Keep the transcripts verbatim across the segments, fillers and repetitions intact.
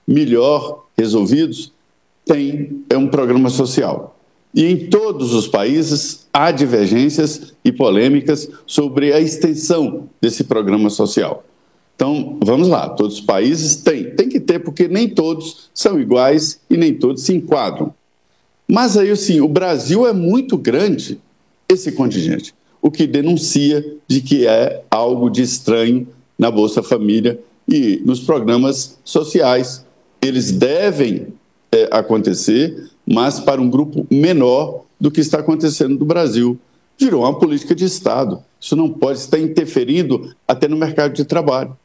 melhor resolvidos, tem é um programa social. E em todos os países há divergências e polêmicas sobre a extensão desse programa social. Então, vamos lá, todos os países têm, tem que ter, porque nem todos são iguais e nem todos se enquadram. Mas aí, assim, o Brasil é muito grande, esse contingente, o que denuncia de que é algo de estranho na Bolsa Família e nos programas sociais. Eles devem é, acontecer, mas para um grupo menor do que está acontecendo no Brasil. Virou uma política de Estado. Isso não pode estar interferindo até no mercado de trabalho.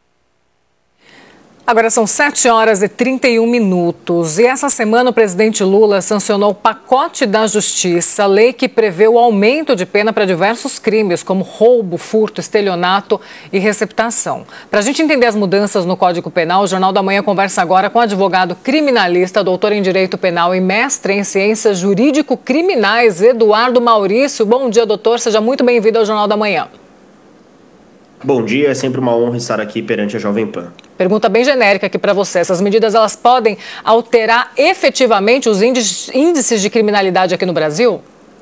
Agora são sete horas e trinta e um minutos. E essa semana o presidente Lula sancionou o pacote da Justiça, lei que prevê o aumento de pena para diversos crimes, como roubo, furto, estelionato e receptação. Para a gente entender as mudanças no Código Penal, o Jornal da Manhã conversa agora com o advogado criminalista, doutor em Direito Penal e mestre em Ciências Jurídico-Criminais, Eduardo Maurício. Bom dia, doutor. Seja muito bem-vindo ao Jornal da Manhã. Bom dia, é sempre uma honra estar aqui perante a Jovem Pan. Pergunta bem genérica aqui para você. Essas medidas, elas podem alterar efetivamente os índices de criminalidade aqui no Brasil?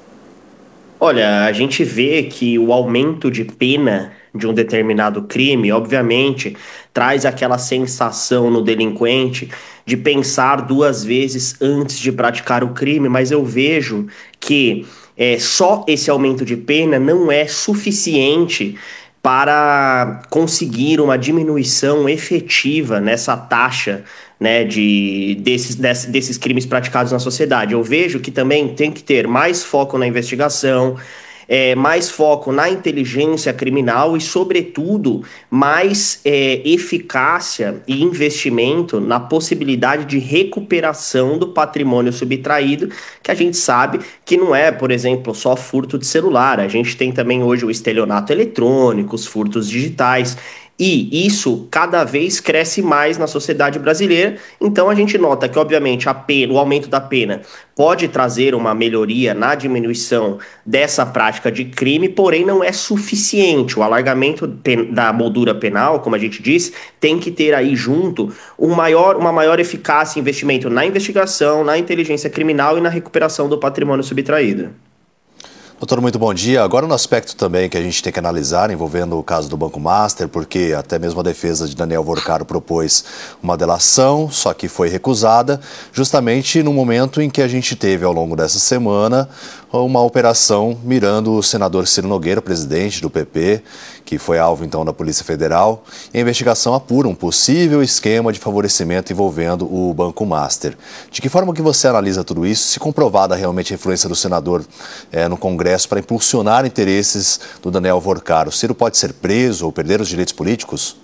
Olha, a gente vê que o aumento de pena de um determinado crime, obviamente, traz aquela sensação no delinquente de pensar duas vezes antes de praticar o crime, mas eu vejo que é, só esse aumento de pena não é suficiente para conseguir uma diminuição efetiva nessa taxa, né, de, desses, desses, desses crimes praticados na sociedade. Eu vejo que também tem que ter mais foco na investigação, é, mais foco na inteligência criminal e, sobretudo, mais é, eficácia e investimento na possibilidade de recuperação do patrimônio subtraído, que a gente sabe que não é, por exemplo, só furto de celular. A gente tem também hoje o estelionato eletrônico, os furtos digitais. E isso cada vez cresce mais na sociedade brasileira. Então a gente nota que, obviamente, a pena, o aumento da pena pode trazer uma melhoria na diminuição dessa prática de crime, porém não é suficiente. O alargamento da moldura penal, como a gente disse, tem que ter aí junto um maior, uma maior eficácia e investimento na investigação, na inteligência criminal e na recuperação do patrimônio subtraído. Doutor, muito bom dia. Agora no aspecto também que a gente tem que analisar, envolvendo o caso do Banco Master, porque até mesmo a defesa de Daniel Vorcaro propôs uma delação, só que foi recusada, justamente no momento em que a gente teve ao longo dessa semana uma operação mirando o senador Ciro Nogueira, presidente do P P, que foi alvo então da Polícia Federal. E a investigação apura um possível esquema de favorecimento envolvendo o Banco Master. De que forma que você analisa tudo isso, se comprovada realmente a influência do senador é, no Congresso para impulsionar interesses do Daniel Vorcaro? Ciro pode ser preso ou perder os direitos políticos?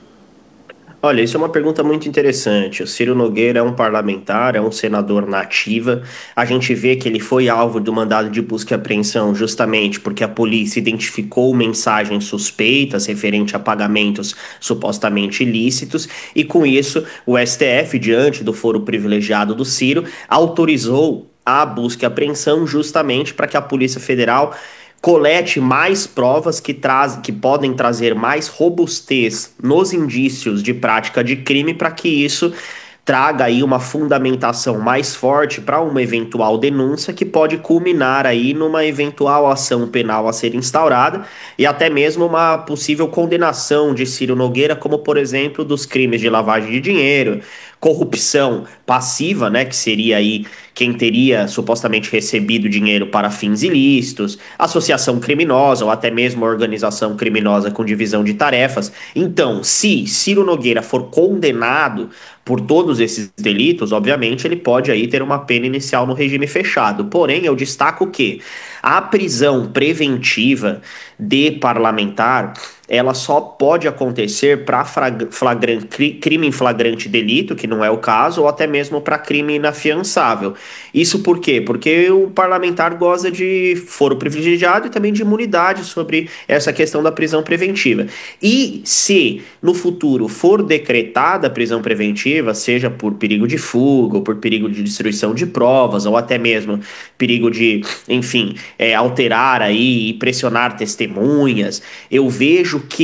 Olha, isso é uma pergunta muito interessante. O Ciro Nogueira é um parlamentar, é um senador na ativa. A gente vê que ele foi alvo do mandado de busca e apreensão justamente porque a polícia identificou mensagens suspeitas referente a pagamentos supostamente ilícitos e, com isso, o S T F, diante do foro privilegiado do Ciro, autorizou a busca e apreensão justamente para que a Polícia Federal colete mais provas que, traz, que podem trazer mais robustez nos indícios de prática de crime para que isso traga aí uma fundamentação mais forte para uma eventual denúncia que pode culminar aí numa eventual ação penal a ser instaurada e até mesmo uma possível condenação de Ciro Nogueira, como por exemplo dos crimes de lavagem de dinheiro, corrupção passiva, né, que seria aí quem teria supostamente recebido dinheiro para fins ilícitos, associação criminosa ou até mesmo organização criminosa com divisão de tarefas. Então, se Ciro Nogueira for condenado por todos esses delitos, obviamente ele pode aí ter uma pena inicial no regime fechado. Porém, eu destaco que a prisão preventiva de parlamentar, ela só pode acontecer para crime em flagrante delito, que não é o caso, ou até mesmo para crime inafiançável. Isso por quê? Porque o parlamentar goza de foro privilegiado e também de imunidade sobre essa questão da prisão preventiva. E se no futuro for decretada a prisão preventiva, seja por perigo de fuga, ou por perigo de destruição de provas, ou até mesmo perigo de, enfim, é, alterar aí e pressionar testemunhas, eu vejo que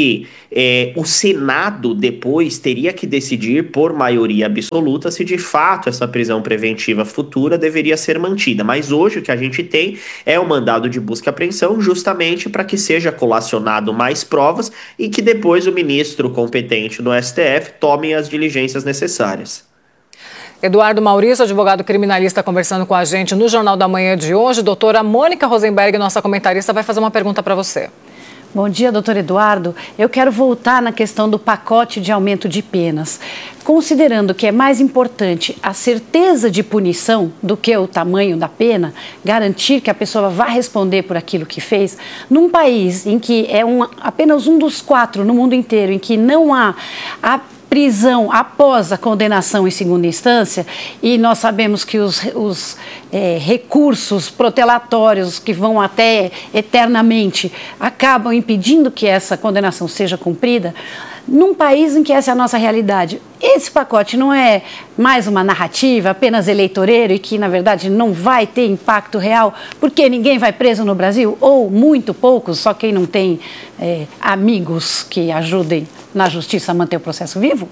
é, o Senado depois teria que decidir por maioria absoluta se de fato essa prisão preventiva futura deveria ser mantida. Mas hoje o que a gente tem é o mandado de busca e apreensão justamente para que seja colacionado mais provas e que depois o ministro competente do S T F tome as diligências necessárias. Eduardo Maurício, advogado criminalista, conversando com a gente no Jornal da Manhã de hoje. Doutora Mônica Rosenberg, nossa comentarista, vai fazer uma pergunta para você. Bom dia, doutor Eduardo. Eu quero voltar na questão do pacote de aumento de penas. Considerando que é mais importante a certeza de punição do que o tamanho da pena, garantir que a pessoa vai responder por aquilo que fez, num país em que é um, apenas um dos quatro no mundo inteiro, em que não há a prisão após a condenação em segunda instância, e nós sabemos que os, os é, recursos protelatórios que vão até eternamente acabam impedindo que essa condenação seja cumprida, num país em que essa é a nossa realidade, esse pacote não é mais uma narrativa, apenas eleitoreiro e que, na verdade, não vai ter impacto real, porque ninguém vai preso no Brasil, ou muito poucos, só quem não tem é, amigos que ajudem na justiça a manter o processo vivo?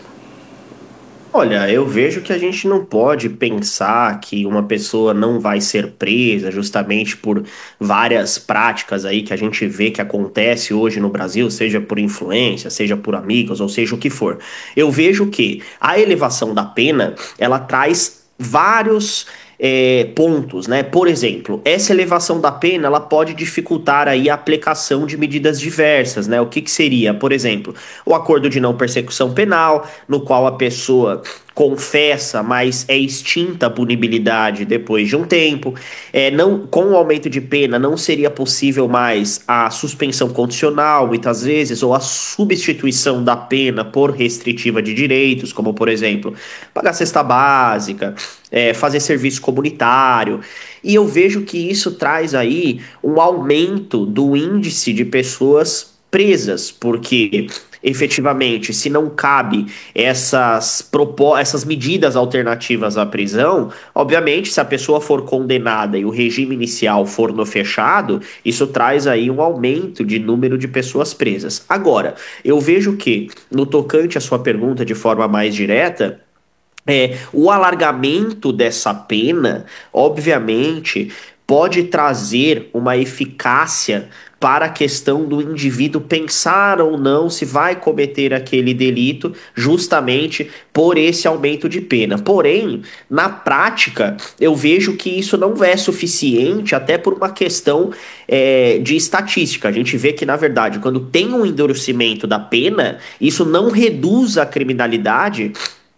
Olha, eu vejo que a gente não pode pensar que uma pessoa não vai ser presa justamente por várias práticas aí que a gente vê que acontece hoje no Brasil, seja por influência, seja por amigos, ou seja o que for. Eu vejo que a elevação da pena, ela traz vários É, pontos, né? Por exemplo, essa elevação da pena, ela pode dificultar aí a aplicação de medidas diversas, né? O que que seria? Por exemplo, o acordo de não persecução penal, no qual a pessoa confessa, mas é extinta a punibilidade depois de um tempo. É, não, com o aumento de pena, não seria possível mais a suspensão condicional, muitas vezes, ou a substituição da pena por restritiva de direitos, como, por exemplo, pagar cesta básica, é, fazer serviço comunitário. E eu vejo que isso traz aí um aumento do índice de pessoas presas, porque efetivamente, se não cabe essas, propo- essas medidas alternativas à prisão, obviamente, se a pessoa for condenada e o regime inicial for no fechado, isso traz aí um aumento de número de pessoas presas. Agora, eu vejo que, no tocante à sua pergunta de forma mais direta, é, o alargamento dessa pena, obviamente, pode trazer uma eficácia para a questão do indivíduo pensar ou não se vai cometer aquele delito justamente por esse aumento de pena. Porém, na prática, eu vejo que isso não é suficiente, até por uma questão é, de estatística. A gente vê que, na verdade, quando tem um endurecimento da pena, isso não reduz a criminalidade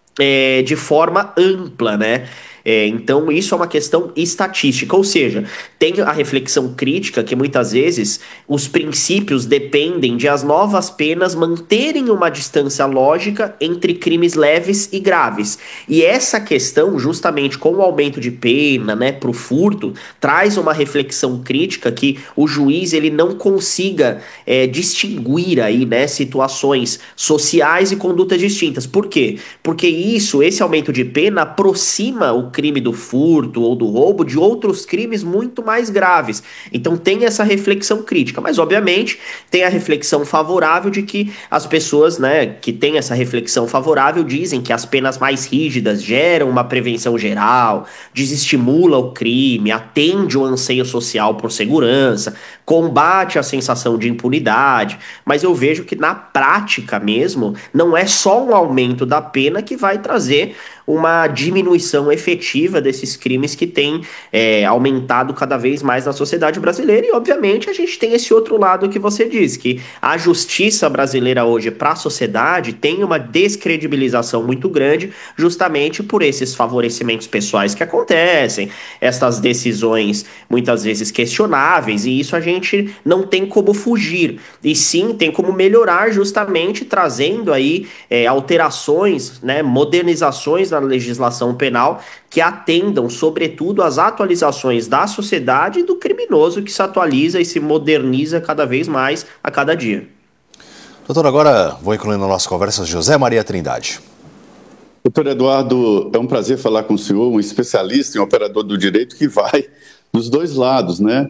É, de forma ampla, né? É, então isso é uma questão estatística, ou seja, tem a reflexão crítica que muitas vezes os princípios dependem de as novas penas manterem uma distância lógica entre crimes leves e graves. E essa questão, justamente com o aumento de pena, né, para o furto, traz uma reflexão crítica que o juiz ele não consiga é, distinguir aí, né, situações sociais e condutas distintas. Por quê? Porque isso, esse aumento de pena aproxima o crime do furto ou do roubo de outros crimes muito mais graves. Então tem essa reflexão crítica, mas obviamente tem a reflexão favorável de que as pessoas, né, que têm essa reflexão favorável dizem que as penas mais rígidas geram uma prevenção geral, desestimula o crime, atende o anseio social por segurança, combate a sensação de impunidade, mas eu vejo que na prática mesmo não é só um aumento da pena que vai trazer uma diminuição efetiva desses crimes que tem é, aumentado cada vez mais na sociedade brasileira. E obviamente a gente tem esse outro lado que você diz, que a justiça brasileira hoje para a sociedade tem uma descredibilização muito grande justamente por esses favorecimentos pessoais que acontecem, essas decisões muitas vezes questionáveis, e isso a gente não tem como fugir, e sim tem como melhorar justamente trazendo aí é, alterações, né, modernizações na legislação penal que atendam, sobretudo, às atualizações da sociedade e do criminoso que se atualiza e se moderniza cada vez mais a cada dia. Doutor, agora vou incluir na nossa conversa José Maria Trindade. Doutor Eduardo, é um prazer falar com o senhor, um especialista em operador do direito que vai dos dois lados, né?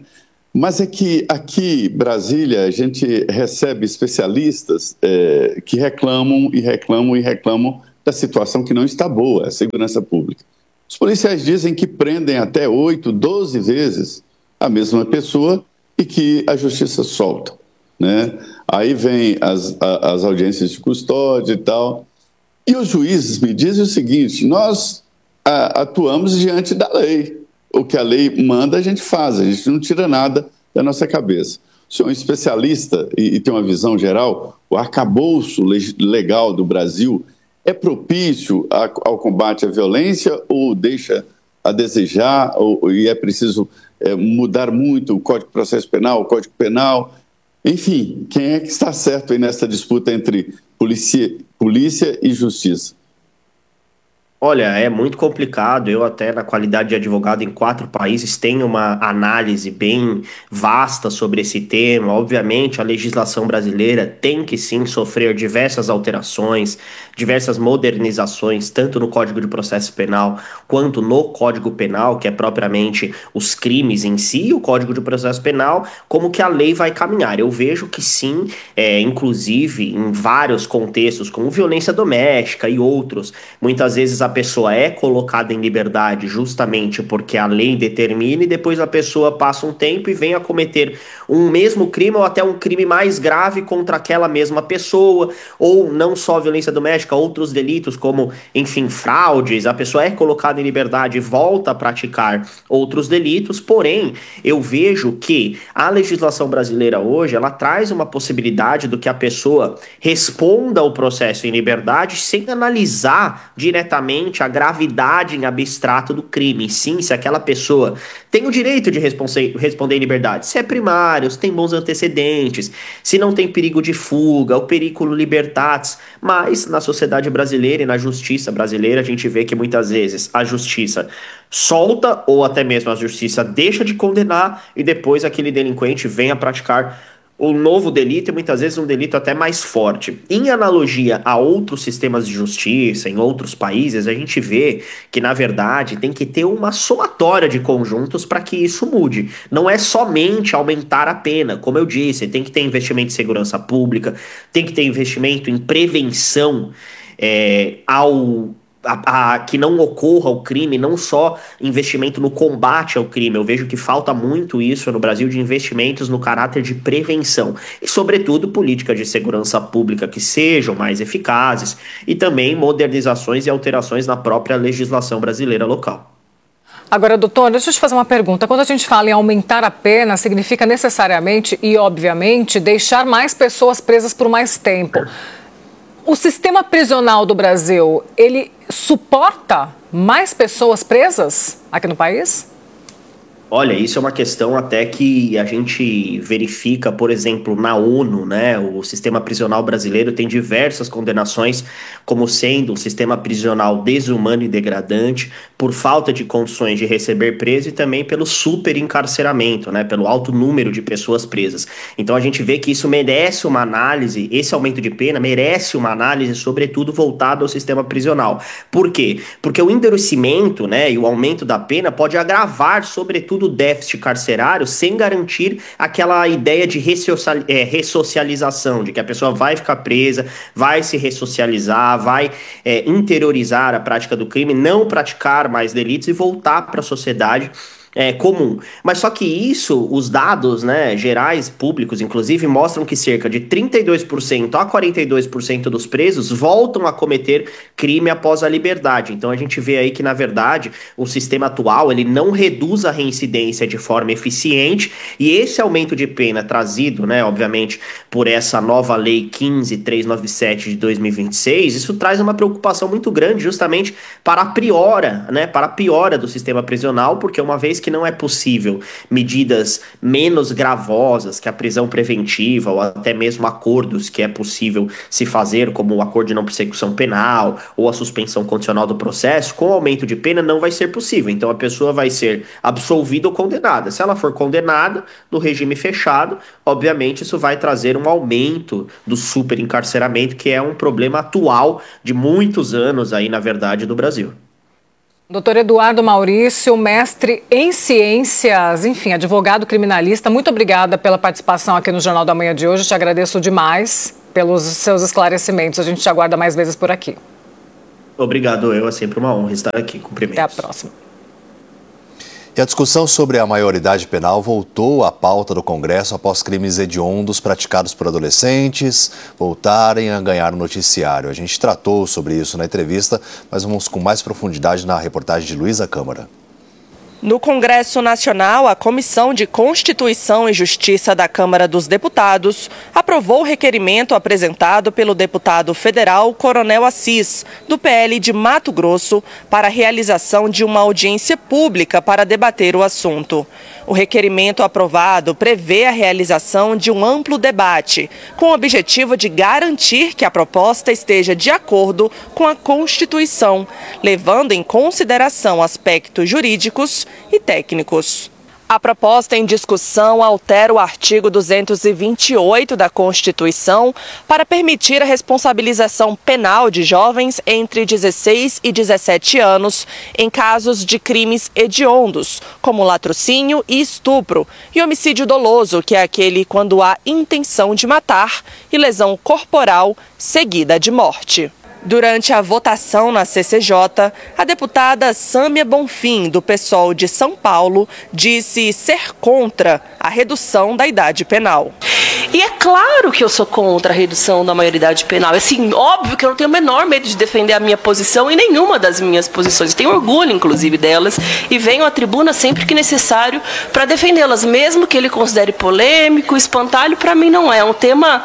Mas é que aqui, Brasília, a gente recebe especialistas é, que reclamam e reclamam e reclamam da situação que não está boa, a segurança pública. Os policiais dizem que prendem até oito, doze vezes a mesma pessoa e que a justiça solta, né? Aí vem as, as audiências de custódia e tal. E os juízes me dizem o seguinte: nós a, atuamos diante da lei. O que a lei manda, a gente faz, a gente não tira nada da nossa cabeça. O senhor é um especialista e, e tem uma visão geral. O arcabouço legal do Brasil é propício a, ao combate à violência ou deixa a desejar, ou, e é preciso é, mudar muito o Código de Processo Penal, o Código Penal? Enfim, quem é que está certo aí nessa disputa entre polícia, polícia e justiça? Olha, é muito complicado. Eu até, na qualidade de advogado em quatro países, tenho uma análise bem vasta sobre esse tema. Obviamente, a legislação brasileira tem que sim sofrer diversas alterações, diversas modernizações, tanto no Código de Processo Penal quanto no Código Penal, que é propriamente os crimes em si, e o Código de Processo Penal, como que a lei vai caminhar. Eu vejo que sim, é, inclusive em vários contextos, como violência doméstica e outros, muitas vezes a pessoa é colocada em liberdade justamente porque a lei determina, e depois a pessoa passa um tempo e vem a cometer um mesmo crime ou até um crime mais grave contra aquela mesma pessoa, ou não só violência doméstica, outros delitos como, enfim, fraudes. A pessoa é colocada em liberdade e volta a praticar outros delitos. Porém, eu vejo que a legislação brasileira hoje, ela traz uma possibilidade do que a pessoa responda ao processo em liberdade sem analisar diretamente a gravidade em abstrato do crime. Sim, se aquela pessoa tem o direito de responder em liberdade, se é primário, se tem bons antecedentes, se não tem perigo de fuga, o periculum libertatis. Mas na sociedade brasileira e na justiça brasileira, a gente vê que muitas vezes a justiça solta, ou até mesmo a justiça deixa de condenar, e depois aquele delinquente vem a praticar o novo delito, e muitas vezes um delito até mais forte. Em analogia a outros sistemas de justiça, em outros países, a gente vê que, na verdade, tem que ter uma somatória de conjuntos para que isso mude. Não é somente aumentar a pena, como eu disse, tem que ter investimento em segurança pública, tem que ter investimento em prevenção é, ao... A, a, que não ocorra o crime, não só investimento no combate ao crime. Eu vejo que falta muito isso no Brasil, de investimentos no caráter de prevenção e, sobretudo, políticas de segurança pública que sejam mais eficazes, e também modernizações e alterações na própria legislação brasileira local. Agora, doutor, deixa eu te fazer uma pergunta. Quando a gente fala em aumentar a pena, significa necessariamente e, obviamente, deixar mais pessoas presas por mais tempo. O sistema prisional do Brasil, ele suporta mais pessoas presas aqui no país? Olha, isso é uma questão até que a gente verifica, por exemplo, na ONU, né? O sistema prisional brasileiro tem diversas condenações como sendo um sistema prisional desumano e degradante, por falta de condições de receber preso e também pelo superencarceramento, né? Pelo alto número de pessoas presas. Então a gente vê que isso merece uma análise, esse aumento de pena merece uma análise, sobretudo voltada ao sistema prisional. Por quê? Porque o endurecimento, né, e o aumento da pena pode agravar, sobretudo, do déficit carcerário, sem garantir aquela ideia de ressocial, é, ressocialização, de que a pessoa vai ficar presa, vai se ressocializar, vai é, interiorizar a prática do crime, não praticar mais delitos e voltar para a sociedade É, comum. Mas só que isso, os dados, né, gerais, públicos, inclusive, mostram que cerca de trinta e dois por cento a quarenta e dois por cento dos presos voltam a cometer crime após a liberdade. Então a gente vê aí que, na verdade, o sistema atual, ele não reduz a reincidência de forma eficiente, e esse aumento de pena trazido, né, obviamente, por essa nova lei quinze mil trezentos e noventa e sete de dois mil e vinte e seis, isso traz uma preocupação muito grande justamente para a piora, né, para a piora do sistema prisional, porque uma vez que não é possível medidas menos gravosas que a prisão preventiva, ou até mesmo acordos que é possível se fazer, como o acordo de não persecução penal ou a suspensão condicional do processo, com aumento de pena não vai ser possível. Então a pessoa vai ser absolvida ou condenada. Se ela for condenada no regime fechado, obviamente isso vai trazer um aumento do superencarceramento, que é um problema atual de muitos anos aí, na verdade, do Brasil. Doutor Eduardo Maurício, mestre em ciências, enfim, advogado criminalista, muito obrigada pela participação aqui no Jornal da Manhã de hoje. Te agradeço demais pelos seus esclarecimentos. A gente te aguarda mais vezes por aqui. Obrigado, eu. É sempre uma honra estar aqui. Cumprimentos. Até a próxima. E a discussão sobre a maioridade penal voltou à pauta do Congresso após crimes hediondos praticados por adolescentes voltarem a ganhar o noticiário. A gente tratou sobre isso na entrevista, mas vamos com mais profundidade na reportagem de Luísa Câmara. No Congresso Nacional, a Comissão de Constituição e Justiça da Câmara dos Deputados aprovou o requerimento apresentado pelo deputado federal Coronel Assis, do P L de Mato Grosso, para a realização de uma audiência pública para debater o assunto. O requerimento aprovado prevê a realização de um amplo debate, com o objetivo de garantir que a proposta esteja de acordo com a Constituição, levando em consideração aspectos jurídicos e técnicos. A proposta em discussão altera o artigo duzentos e vinte e oito da Constituição para permitir a responsabilização penal de jovens entre dezesseis e dezessete anos em casos de crimes hediondos, como latrocínio e estupro, e homicídio doloso, que é aquele quando há intenção de matar, e lesão corporal seguida de morte. Durante a votação na C C J, a deputada Sâmia Bonfim, do PSOL de São Paulo, disse ser contra a redução da idade penal. E é claro que eu sou contra a redução da maioridade penal. Assim, óbvio que eu não tenho o menor medo de defender a minha posição e nenhuma das minhas posições. Tenho orgulho, inclusive, delas e venho à tribuna sempre que necessário para defendê-las, mesmo que ele considere polêmico, espantalho. Para mim não é, é um tema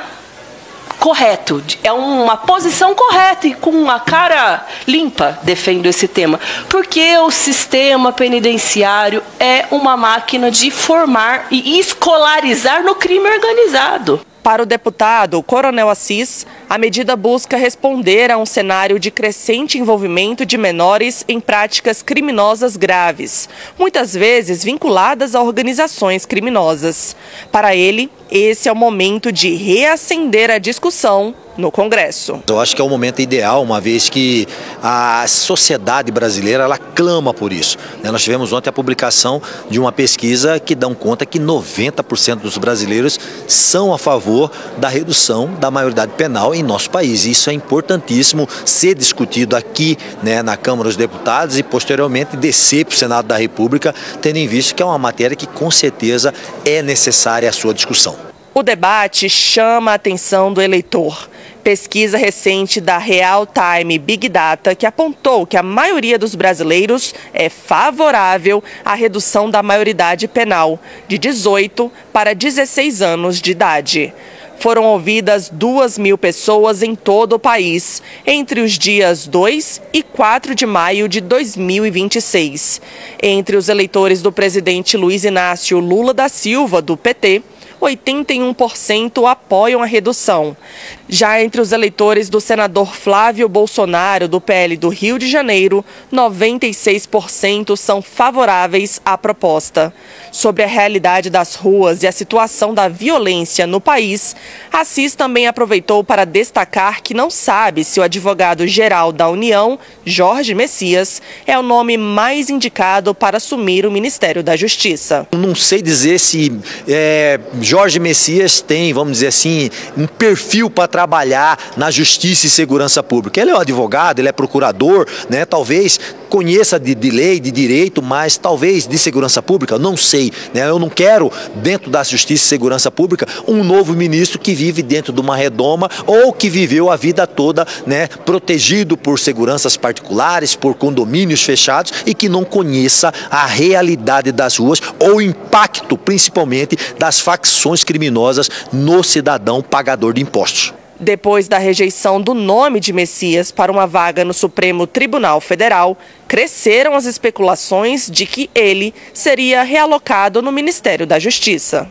correto, é uma posição correta e com uma cara limpa defendo esse tema, porque o sistema penitenciário é uma máquina de formar e escolarizar no crime organizado. Para o deputado Coronel Assis, a medida busca responder a um cenário de crescente envolvimento de menores em práticas criminosas graves, muitas vezes vinculadas a organizações criminosas. Para ele, esse é o momento de reacender a discussão no Congresso. Eu acho que é o momento ideal, uma vez que a sociedade brasileira ela clama por isso. Nós tivemos ontem a publicação de uma pesquisa que dá conta que noventa por cento dos brasileiros são a favor da redução da maioridade penal em nosso país. Isso é importantíssimo ser discutido aqui, né, na Câmara dos Deputados e posteriormente descer para o Senado da República, tendo em vista que é uma matéria que com certeza é necessária a sua discussão. O debate chama a atenção do eleitor. Pesquisa recente da Real Time Big Data que apontou que a maioria dos brasileiros é favorável à redução da maioridade penal de dezoito para dezesseis anos de idade. Foram ouvidas duas mil pessoas em todo o país, entre os dias dois e quatro de maio de dois mil e vinte e seis. Entre os eleitores do presidente Luiz Inácio Lula da Silva, do P T, oitenta e um por cento apoiam a redução. Já entre os eleitores do senador Flávio Bolsonaro, do P L do Rio de Janeiro, noventa e seis por cento são favoráveis à proposta. Sobre a realidade das ruas e a situação da violência no país, Assis também aproveitou para destacar que não sabe se o advogado-geral da União, Jorge Messias, é o nome mais indicado para assumir o Ministério da Justiça. Não sei dizer se é, Jorge Messias tem, vamos dizer assim, um perfil para trabalhar na justiça e segurança pública. Ele é um advogado, ele é procurador, né? Talvez conheça de, de lei, de direito, mas talvez de segurança pública, não sei, né? Eu não quero, dentro da justiça e segurança pública, um novo ministro que vive dentro de uma redoma ou que viveu a vida toda, né, protegido por seguranças particulares, por condomínios fechados e que não conheça a realidade das ruas ou o impacto, principalmente, das facções criminosas no cidadão pagador de impostos. Depois da rejeição do nome de Messias para uma vaga no Supremo Tribunal Federal, cresceram as especulações de que ele seria realocado no Ministério da Justiça.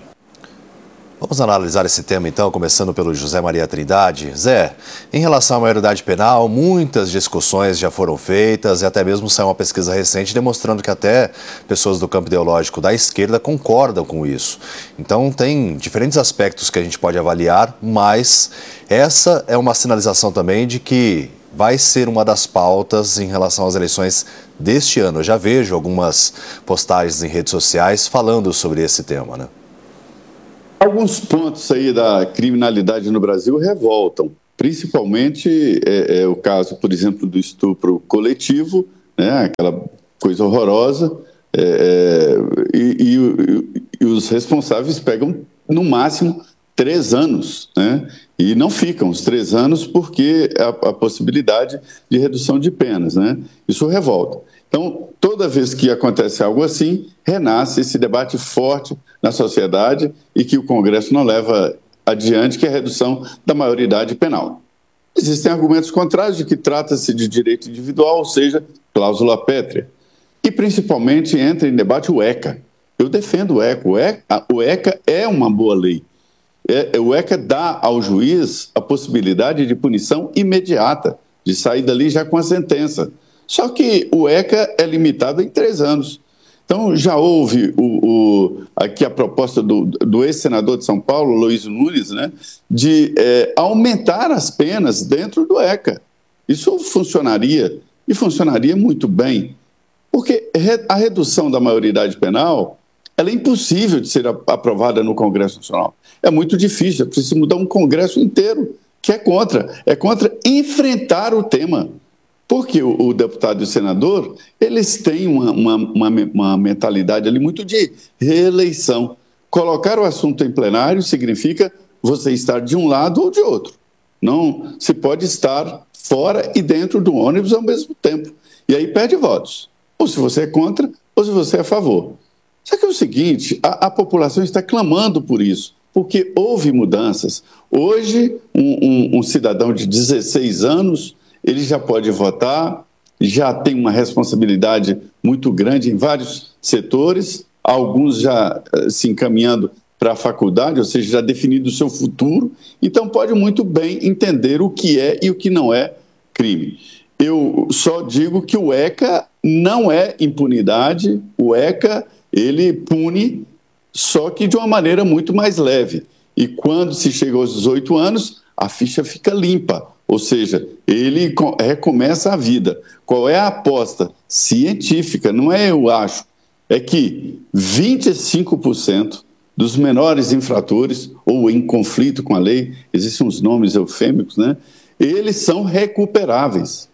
Vamos analisar esse tema então, começando pelo José Maria Trindade. Zé, em relação à maioridade penal, muitas discussões já foram feitas e até mesmo saiu uma pesquisa recente demonstrando que até pessoas do campo ideológico da esquerda concordam com isso. Então tem diferentes aspectos que a gente pode avaliar, mas essa é uma sinalização também de que vai ser uma das pautas em relação às eleições deste ano. Eu já vejo algumas postagens em redes sociais falando sobre esse tema, né? Alguns pontos aí da criminalidade no Brasil revoltam, principalmente é, é o caso, por exemplo, do estupro coletivo, né, aquela coisa horrorosa, é, e, e, e os responsáveis pegam, no máximo, três anos, né, e não ficam os três anos porque a, a possibilidade de redução de penas, né, isso revolta. Então, toda vez que acontece algo assim, renasce esse debate forte na sociedade e que o Congresso não leva adiante, que é a redução da maioridade penal. Existem argumentos contrários de que trata-se de direito individual, ou seja, cláusula pétrea. E, principalmente, entra em debate o ECA. Eu defendo o ECA. O ECA, o ECA é uma boa lei. É, o ECA dá ao juiz a possibilidade de punição imediata, de sair dali já com a sentença. Só que o ECA é limitado em três anos. Então, já houve o, o, aqui a proposta do, do ex-senador de São Paulo, Luiz Nunes, né, de é, aumentar as penas dentro do ECA. Isso funcionaria, e funcionaria muito bem, porque a redução da maioridade penal ela é impossível de ser aprovada no Congresso Nacional. É muito difícil, é preciso mudar um Congresso inteiro que é contra, é contra enfrentar o tema. Porque o, o deputado e o senador, eles têm uma, uma, uma, uma mentalidade ali muito de reeleição. Colocar o assunto em plenário significa você estar de um lado ou de outro. Não se pode estar fora e dentro do ônibus ao mesmo tempo. E aí perde votos. Ou se você é contra, ou se você é a favor. Só que é o seguinte, a, a população está clamando por isso, porque houve mudanças. Hoje, um, um, um cidadão de dezesseis anos... ele já pode votar, já tem uma responsabilidade muito grande em vários setores, alguns já se encaminhando para a faculdade, ou seja, já definido o seu futuro, então pode muito bem entender o que é e o que não é crime. Eu só digo que o ECA não é impunidade, o ECA ele pune, só que de uma maneira muito mais leve. E quando se chega aos dezoito anos, a ficha fica limpa. Ou seja, ele recomeça a vida. Qual é a aposta científica? Não é eu acho. É que vinte e cinco por cento dos menores infratores, ou em conflito com a lei, existem uns nomes eufêmicos, né? Eles são recuperáveis.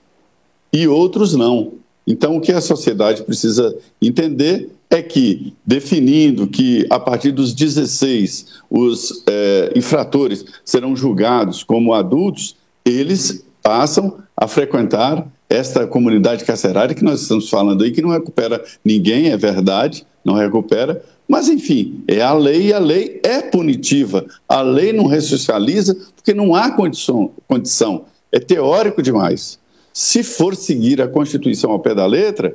E outros não. Então, o que a sociedade precisa entender é que, definindo que, a partir dos dezesseis, os é, infratores serão julgados como adultos, eles passam a frequentar esta comunidade carcerária que nós estamos falando aí, que não recupera ninguém, é verdade, não recupera, mas, enfim, é a lei e a lei é punitiva. A lei não ressocializa porque não há condição, condição. É teórico demais. Se for seguir a Constituição ao pé da letra,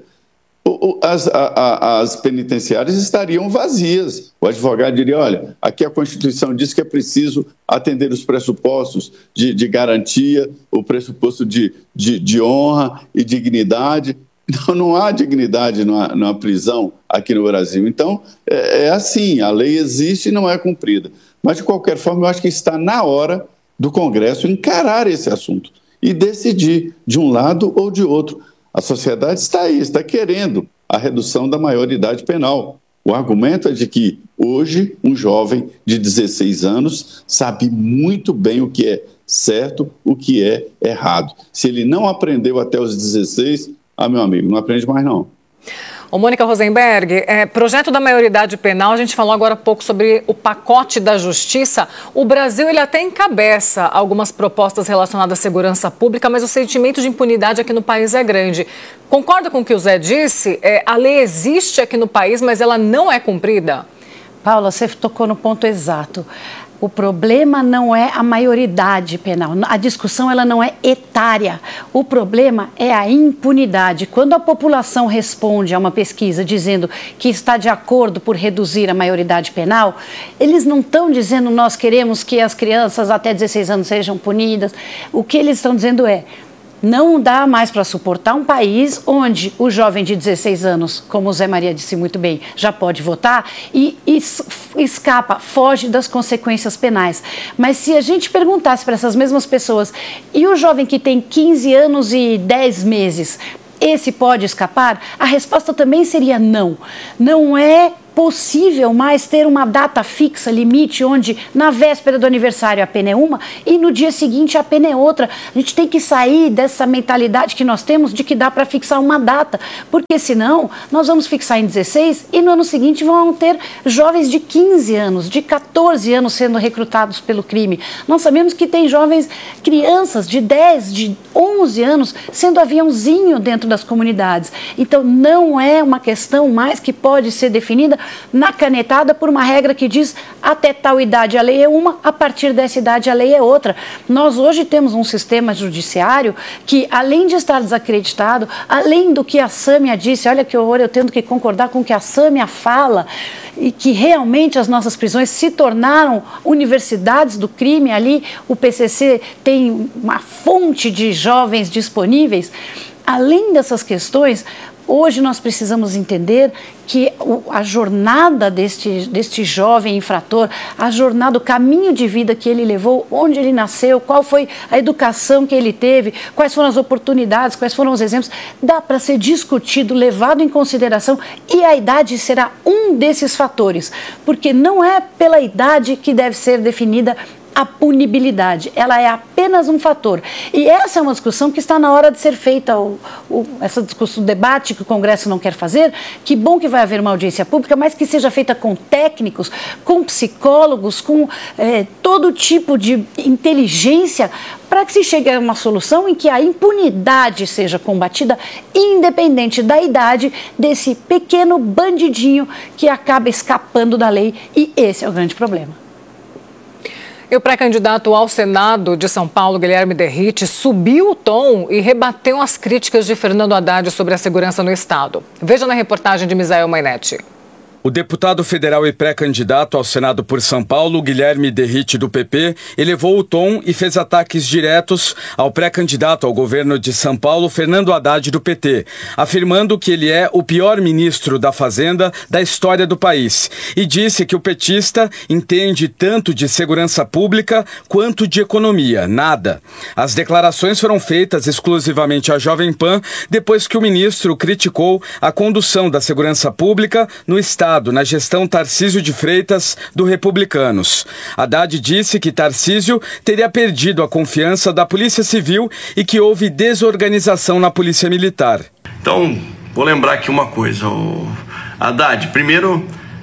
As, a, a, as penitenciárias estariam vazias. O advogado diria, olha, aqui a Constituição diz que é preciso atender os pressupostos de, de garantia, o pressuposto de, de, de honra e dignidade. Não, não há dignidade numa, numa prisão aqui no Brasil. Então, é, é assim, a lei existe e não é cumprida. Mas, de qualquer forma, eu acho que está na hora do Congresso encarar esse assunto e decidir de um lado ou de outro. A sociedade está aí, está querendo a redução da maioridade penal. O argumento é de que hoje um jovem de dezesseis anos sabe muito bem o que é certo, o que é errado. Se ele não aprendeu até os dezesseis, ah, meu amigo, não aprende mais não. Ô, Mônica Rosenberg, é, projeto da maioridade penal, a gente falou agora há pouco sobre o pacote da justiça. O Brasil, ele até encabeça algumas propostas relacionadas à segurança pública, mas o sentimento de impunidade aqui no país é grande. Concorda com o que o Zé disse? É, a lei existe aqui no país, mas ela não é cumprida? Paula, você tocou no ponto exato. O problema não é a maioridade penal, a discussão ela não é etária, o problema é a impunidade. Quando a população responde a uma pesquisa dizendo que está de acordo por reduzir a maioridade penal, eles não estão dizendo nós queremos que as crianças até dezesseis anos sejam punidas, o que eles estão dizendo é Não dá mais para suportar um país onde o jovem de dezesseis anos, como o Zé Maria disse muito bem, já pode votar e, e escapa, foge das consequências penais. Mas se a gente perguntasse para essas mesmas pessoas, e o jovem que tem quinze anos e dez meses, esse pode escapar? A resposta também seria não. Não é possível mais ter uma data fixa, limite, onde na véspera do aniversário a pena é uma e no dia seguinte a pena é outra. A gente tem que sair dessa mentalidade que nós temos de que dá para fixar uma data, porque senão nós vamos fixar em dezesseis e no ano seguinte vão ter jovens de quinze anos, de quatorze anos sendo recrutados pelo crime. Nós sabemos que tem jovens, crianças de dez, de onze anos sendo aviãozinho dentro das comunidades. Então não é uma questão mais que pode ser definida na canetada por uma regra que diz até tal idade a lei é uma, a partir dessa idade a lei é outra. Nós hoje temos um sistema judiciário que, além de estar desacreditado, além do que a Sâmia disse, olha que horror, eu tendo que concordar com o que a Sâmia fala, e que realmente as nossas prisões se tornaram universidades do crime, ali o P C C tem uma fonte de jovens disponíveis. Além dessas questões, hoje nós precisamos entender que a jornada deste, deste jovem infrator, a jornada, o caminho de vida que ele levou, onde ele nasceu, qual foi a educação que ele teve, quais foram as oportunidades, quais foram os exemplos, dá para ser discutido, levado em consideração, e a idade será um desses fatores, porque não é pela idade que deve ser definida a punibilidade, ela é apenas um fator. E essa é uma discussão que está na hora de ser feita, o, o, essa discussão, o debate que o Congresso não quer fazer. Que bom que vai haver uma audiência pública, mas que seja feita com técnicos, com psicólogos, com é, todo tipo de inteligência, para que se chegue a uma solução em que a impunidade seja combatida, independente da idade desse pequeno bandidinho que acaba escapando da lei, e esse é o grande problema. E o pré-candidato ao Senado de São Paulo, Guilherme Derrite, subiu o tom e rebateu as críticas de Fernando Haddad sobre a segurança no Estado. Veja na reportagem de Misael Mainetti. O deputado federal e pré-candidato ao Senado por São Paulo, Guilherme Derrite, do P P, elevou o tom e fez ataques diretos ao pré-candidato ao governo de São Paulo, Fernando Haddad, do P T, afirmando que ele é o pior ministro da Fazenda da história do país. E disse que o petista entende tanto de segurança pública quanto de economia, nada. As declarações foram feitas exclusivamente à Jovem Pan depois que o ministro criticou a condução da segurança pública no Estado, na gestão Tarcísio de Freitas, do Republicanos. Haddad disse que Tarcísio teria perdido a confiança da Polícia Civil e que houve desorganização na Polícia Militar. Então, vou lembrar aqui uma coisa. O Haddad, primeiro,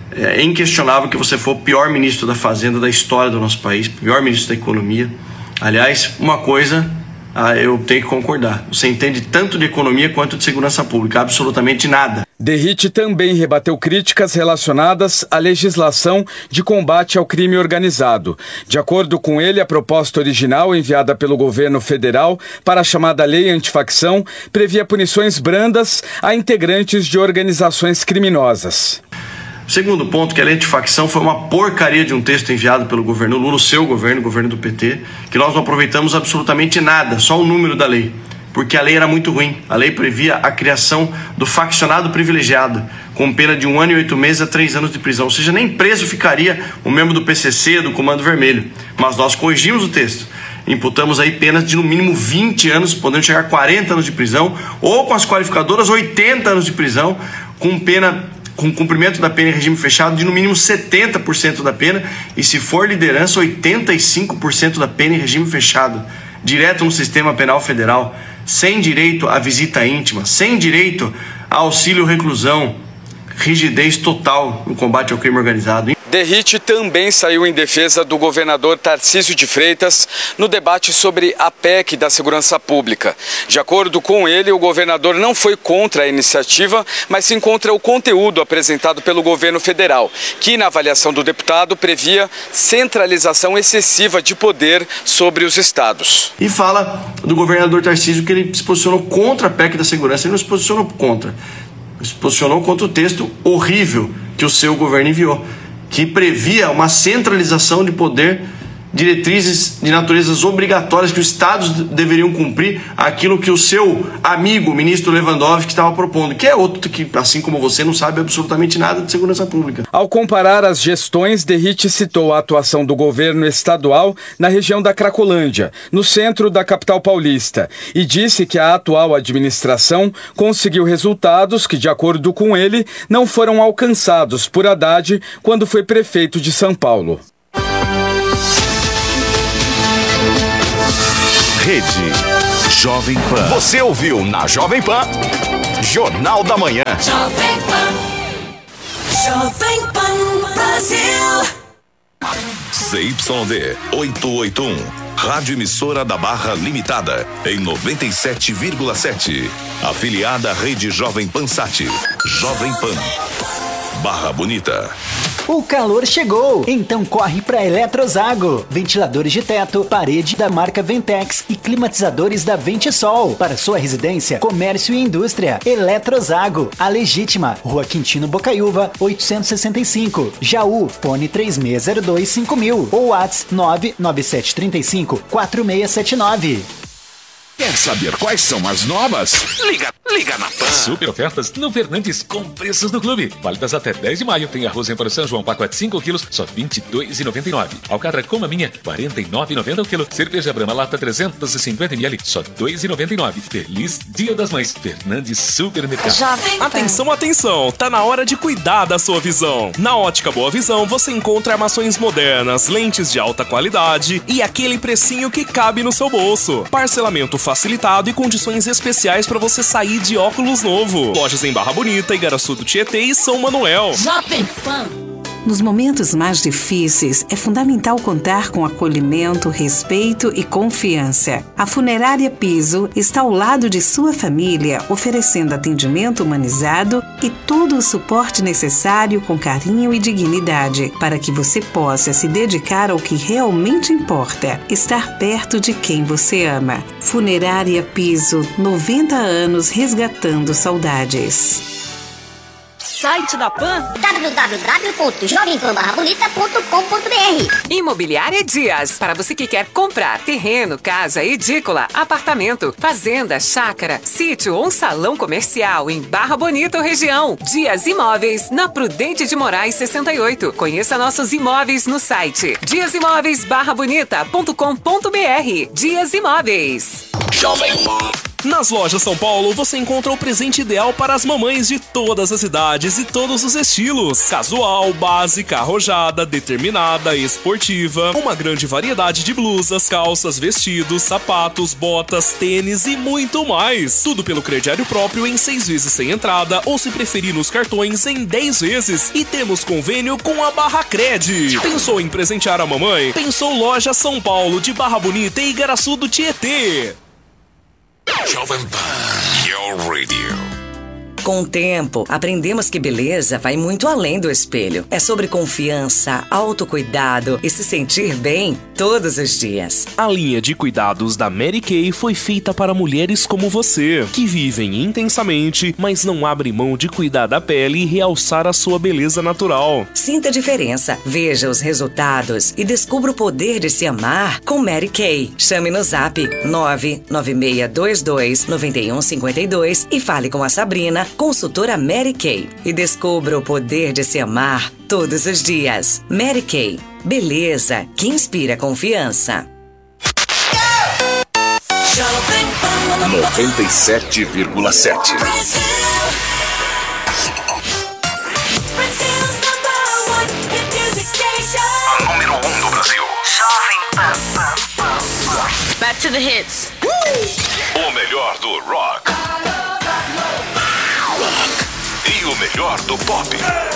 é inquestionável que você for o pior ministro da Fazenda da história do nosso país, pior ministro da Economia. Aliás, uma coisa ah, eu tenho que concordar. Você entende tanto de economia quanto de segurança pública, absolutamente nada. Derrite também rebateu críticas relacionadas à legislação de combate ao crime organizado. De acordo com ele, a proposta original enviada pelo governo federal para a chamada Lei Antifacção previa punições brandas a integrantes de organizações criminosas. O segundo ponto, que a lei antifacção foi uma porcaria de um texto enviado pelo governo Lula, o seu governo, o governo do P T, que nós não aproveitamos absolutamente nada, só o número da lei. Porque a lei era muito ruim. A lei previa a criação do faccionado privilegiado, com pena de um ano e oito meses a três anos de prisão. Ou seja, nem preso ficaria um membro do P C C, do Comando Vermelho. Mas nós corrigimos o texto. Imputamos aí penas de no mínimo vinte anos, podendo chegar a quarenta anos de prisão, ou com as qualificadoras oitenta anos de prisão, com pena, com cumprimento da pena em regime fechado de no mínimo setenta por cento da pena, e se for liderança, oitenta e cinco por cento da pena em regime fechado, direto no sistema penal federal, sem direito à visita íntima, sem direito a auxílio reclusão, rigidez total no combate ao crime organizado. Derrite também saiu em defesa do governador Tarcísio de Freitas no debate sobre a P E C da segurança pública. De acordo com ele, o governador não foi contra a iniciativa, mas sim contra o conteúdo apresentado pelo governo federal, que, na avaliação do deputado, previa centralização excessiva de poder sobre os estados. E fala do governador Tarcísio que ele se posicionou contra a P E C da segurança. Ele não se posicionou contra, ele se posicionou contra o texto horrível que o seu governo enviou, que previa uma centralização de poder diretrizes de naturezas obrigatórias que os estados deveriam cumprir, aquilo que o seu amigo, o ministro Lewandowski, estava propondo, que é outro que, assim como você, não sabe absolutamente nada de segurança pública. Ao comparar as gestões, Derrite citou a atuação do governo estadual na região da Cracolândia, no centro da capital paulista, e disse que a atual administração conseguiu resultados que, de acordo com ele, não foram alcançados por Haddad quando foi prefeito de São Paulo. Rede Jovem Pan. Você ouviu na Jovem Pan, Jornal da Manhã. Jovem Pan. Jovem Pan Brasil. C Y D oitocentos e oitenta e um, Rádio Emissora da Barra Limitada, em noventa e sete vírgula sete. Afiliada à Rede Jovem Pan Sat. Jovem Pan. Barra Bonita. O calor chegou, então corre para Eletrozago. Ventiladores de teto, parede da marca Ventex e climatizadores da Ventesol. Para sua residência, comércio e indústria. Eletrozago, a legítima. Rua Quintino Bocaiúva, oitocentos e sessenta e cinco. Jaú, fone três seis zero dois cinco mil ou WhatsApp nove nove sete três cinco quatro seis sete nove. Quer saber quais são as novas? Liga, liga na Pan. Super ofertas no Fernandes com preços do clube. Válidas até dez de maio. Tem arroz em Porto São João, pacote cinco quilos, só vinte e dois reais e noventa e nove centavos. Alcatra Coma Minha, quarenta e nove reais e noventa centavos o quilo. Cerveja Brahma Lata trezentos e cinquenta mililitros, só dois reais e noventa e nove centavos. Feliz Dia das Mães. Fernandes Supermercado. Atenção, atenção. Tá na hora de cuidar da sua visão. Na Ótica Boa Visão, você encontra armações modernas, lentes de alta qualidade e aquele precinho que cabe no seu bolso. Parcelamento facilitado e condições especiais para você sair de óculos novo. Lojas em Barra Bonita, Igaraçu do Tietê e São Manuel. Jovem Pan. Nos momentos mais difíceis, é fundamental contar com acolhimento, respeito e confiança. A Funerária Piso está ao lado de sua família, oferecendo atendimento humanizado e todo o suporte necessário com carinho e dignidade, para que você possa se dedicar ao que realmente importa, estar perto de quem você ama. Funerária Piso, noventa anos resgatando saudades. Site da Pan w w w ponto jovem pan barra bonita ponto com ponto b r. Imobiliária Dias, para você que quer comprar terreno, casa, edícula, apartamento, fazenda, chácara, sítio ou um salão comercial em Barra Bonita ou região. Dias Imóveis, na Prudente de Moraes sessenta e oito. Conheça nossos imóveis no site dias imóveis barra bonita ponto com ponto b r. Dias Imóveis. Jovem Pan. Nas lojas São Paulo, você encontra o presente ideal para as mamães de todas as idades e todos os estilos. Casual, básica, arrojada, determinada, esportiva. Uma grande variedade de blusas, calças, vestidos, sapatos, botas, tênis e muito mais. Tudo pelo crediário próprio em seis vezes sem entrada ou, se preferir, nos cartões em dez vezes. E temos convênio com a Barra Cred. Pensou em presentear a mamãe? Pensou Loja São Paulo de Barra Bonita e Igaraçu do Tietê. Jovem Pan, your radio. Com o tempo, aprendemos que beleza vai muito além do espelho. É sobre confiança, autocuidado e se sentir bem todos os dias. A linha de cuidados da Mary Kay foi feita para mulheres como você, que vivem intensamente, mas não abrem mão de cuidar da pele e realçar a sua beleza natural. Sinta a diferença, veja os resultados e descubra o poder de se amar com Mary Kay. Chame no zap nove nove seis dois dois nove um cinco dois e fale com a Sabrina, consultora Mary Kay, e descubra o poder de se amar todos os dias. Mary Kay, beleza que inspira confiança. noventa e sete vírgula sete. A número um do Brasil. Jovem Pan. Back to the hits. O melhor do rock. E o melhor do pop.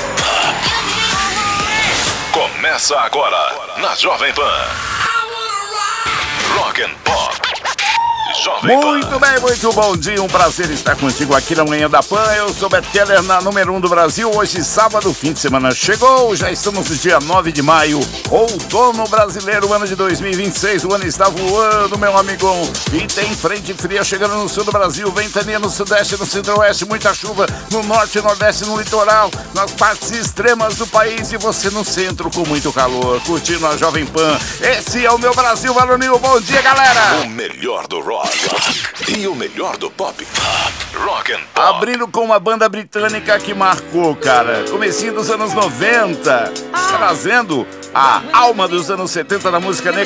Começa agora na Jovem Pan. Rock and Pop. Jovem Pan. Muito bem, muito bom dia, um prazer estar contigo aqui na Manhã da Pan. Eu sou Beto Keller, na número um do Brasil. Hoje, sábado, fim de semana chegou, já estamos no dia nove de maio, outono brasileiro, ano de dois mil e vinte e seis. O ano está voando, meu amigão, e tem frente fria chegando no sul do Brasil, ventania no sudeste, no centro-oeste, muita chuva no norte e nordeste, no litoral, nas partes extremas do país, e você no centro com muito calor, curtindo a Jovem Pan. Esse é o meu Brasil varonil. Bom dia, galera! O melhor do rock e o melhor do pop. Rock and Pop. Abrindo com uma banda britânica que marcou, cara, comecinho dos anos noventa, trazendo a alma dos anos setenta da música negra.